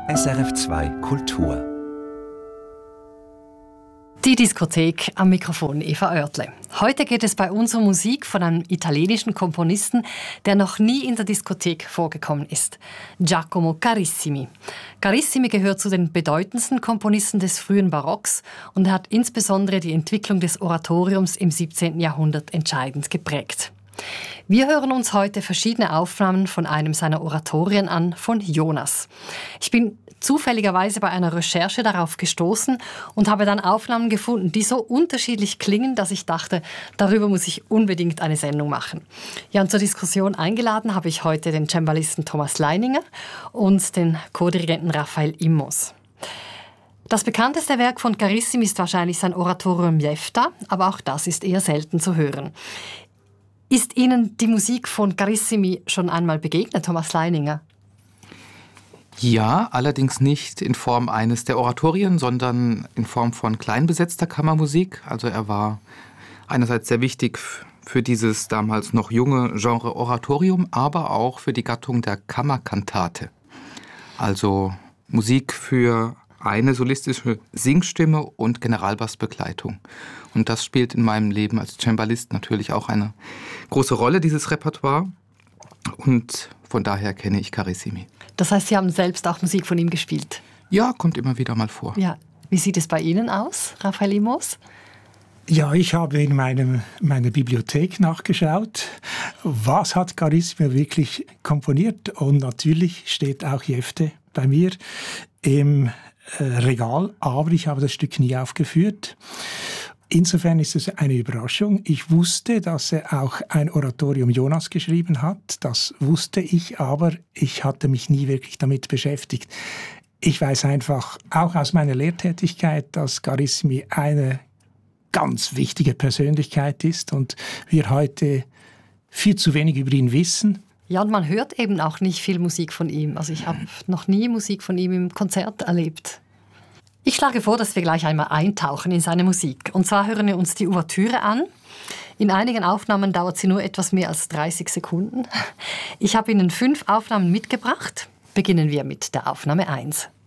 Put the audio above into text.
SRF 2 Kultur. Die Diskothek, am Mikrofon Eva Oertle. Heute geht es bei uns um Musik von einem italienischen Komponisten, der noch nie in der Diskothek vorgekommen ist. Giacomo Carissimi. Carissimi gehört zu den bedeutendsten Komponisten des frühen Barocks und hat insbesondere die Entwicklung des Oratoriums im 17. Jahrhundert entscheidend geprägt. Wir hören uns heute verschiedene Aufnahmen von einem seiner Oratorien an, von Jonas. Ich bin zufälligerweise bei einer Recherche darauf gestoßen und habe dann Aufnahmen gefunden, die so unterschiedlich klingen, dass ich dachte, darüber muss ich unbedingt eine Sendung machen. Ja, und zur Diskussion eingeladen habe ich heute den Cembalisten Thomas Leininger und den Co-Dirigenten Raphael Immos. Das bekannteste Werk von Carissimi ist wahrscheinlich sein Oratorium Jefta, aber auch das ist eher selten zu hören. Ist Ihnen die Musik von Carissimi schon einmal begegnet, Thomas Leininger? Ja, allerdings nicht in Form eines der Oratorien, sondern in Form von kleinbesetzter Kammermusik. Also er war einerseits sehr wichtig für dieses damals noch junge Genre Oratorium, aber auch für die Gattung der Kammerkantate. Also Musik für eine solistische Singstimme und Generalbassbegleitung. Und das spielt in meinem Leben als Cembalist natürlich auch eine große Rolle, dieses Repertoire. Und von daher kenne ich Carissimi. Das heißt, Sie haben selbst auch Musik von ihm gespielt? Ja, kommt immer wieder mal vor. Ja. Wie sieht es bei Ihnen aus, Raphael Immos? Ja, ich habe in meiner Bibliothek nachgeschaut, was hat Carissimi wirklich komponiert. Und natürlich steht auch Jefte bei mir im Regal, aber ich habe das Stück nie aufgeführt. Insofern ist es eine Überraschung. Ich wusste, dass er auch ein Oratorium Jonas geschrieben hat. Das wusste ich, aber ich hatte mich nie wirklich damit beschäftigt. Ich weiß einfach auch aus meiner Lehrtätigkeit, dass Carissimi eine ganz wichtige Persönlichkeit ist und wir heute viel zu wenig über ihn wissen. Ja, und man hört eben auch nicht viel Musik von ihm. Also ich habe noch nie Musik von ihm im Konzert erlebt. Ich schlage vor, dass wir gleich einmal eintauchen in seine Musik. Und zwar hören wir uns die Ouvertüre an. In einigen Aufnahmen dauert sie nur etwas mehr als 30 Sekunden. Ich habe Ihnen 5 Aufnahmen mitgebracht. Beginnen wir mit der Aufnahme 1.